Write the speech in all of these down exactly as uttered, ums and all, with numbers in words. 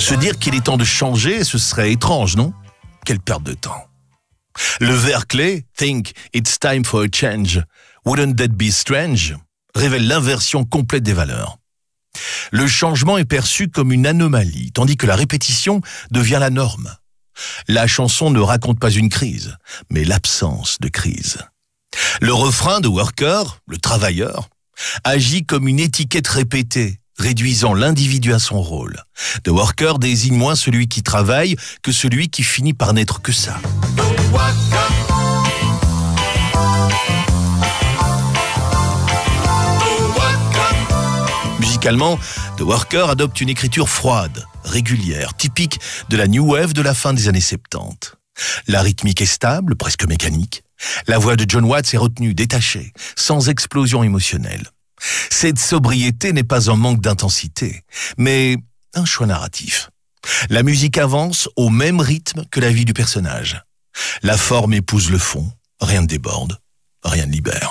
Se dire qu'il est temps de changer, ce serait étrange, non? Quelle perte de temps. Le vers clé, « Think it's time for a change, wouldn't that be strange ?» révèle l'inversion complète des valeurs. Le changement est perçu comme une anomalie, tandis que la répétition devient la norme. La chanson ne raconte pas une crise, mais l'absence de crise. Le refrain de Worker, le travailleur, agit comme une étiquette répétée, réduisant l'individu à son rôle. The Worker désigne moins celui qui travaille que celui qui finit par n'être que ça. Musicalement, The Worker adopte une écriture froide, régulière, typique de la New Wave de la fin des années soixante-dix. La rythmique est stable, presque mécanique. La voix de John Watts est retenue, détachée, sans explosion émotionnelle. Cette sobriété n'est pas un manque d'intensité, mais un choix narratif. La musique avance au même rythme que la vie du personnage. La forme épouse le fond, rien ne déborde, rien ne libère.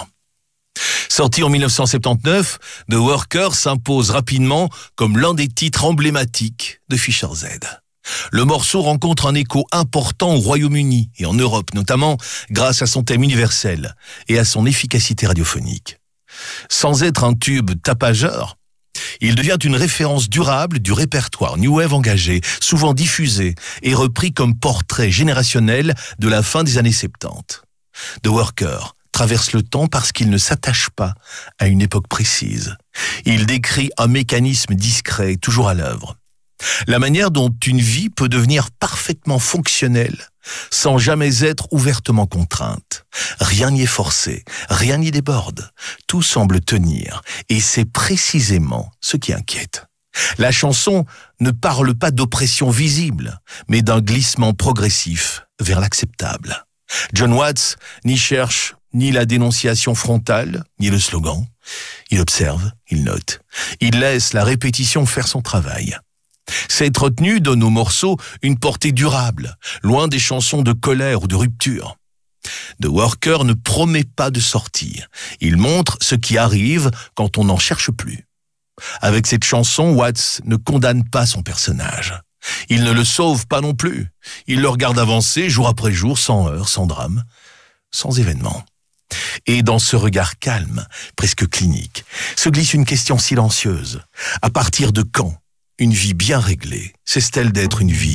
Sorti en mille neuf cent soixante-dix-neuf, The Worker s'impose rapidement comme l'un des titres emblématiques de Fischer Z. Le morceau rencontre un écho important au Royaume-Uni et en Europe, notamment grâce à son thème universel et à son efficacité radiophonique. Sans être un tube tapageur, il devient une référence durable du répertoire New Wave engagé, souvent diffusé et repris comme portrait générationnel de la fin des années soixante-dix. The Worker traverse le temps parce qu'il ne s'attache pas à une époque précise. Il décrit un mécanisme discret, toujours à l'œuvre. La manière dont une vie peut devenir parfaitement fonctionnelle sans jamais être ouvertement contrainte. Rien n'y est forcé, rien n'y déborde. Tout semble tenir et c'est précisément ce qui inquiète. La chanson ne parle pas d'oppression visible, mais d'un glissement progressif vers l'acceptable. John Watts n'y cherche ni la dénonciation frontale, ni le slogan. Il observe, il note. Il laisse la répétition faire son travail. Cette retenue donne au morceau une portée durable, loin des chansons de colère ou de rupture. The Worker ne promet pas de sortir. Il montre ce qui arrive quand on n'en cherche plus. Avec cette chanson, Watts ne condamne pas son personnage. Il ne le sauve pas non plus. Il le regarde avancer jour après jour, sans heurts, sans drame, sans événement. Et dans ce regard calme, presque clinique, se glisse une question silencieuse. À partir de quand une vie bien réglée cesse-t-elle d'être une vie